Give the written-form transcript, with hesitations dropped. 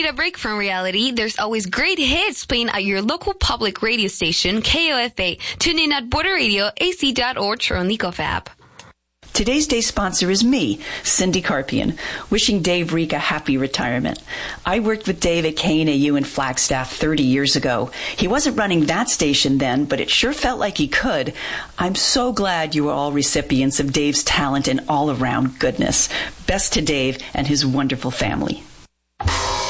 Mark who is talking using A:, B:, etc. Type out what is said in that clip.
A: Need a break from reality? There's always great hits playing at your local public radio station, KOFA. Tune in at Border Radio, AC.org, or on the Ecof app.
B: Today's day sponsor is me, Cindy Carpian, wishing Dave Reek a happy retirement. I worked with Dave at KNAU in Flagstaff 30 years ago. He wasn't running that station then, but it sure felt like he could. I'm so glad you were all recipients of Dave's talent and all-around goodness. Best to Dave and his wonderful family.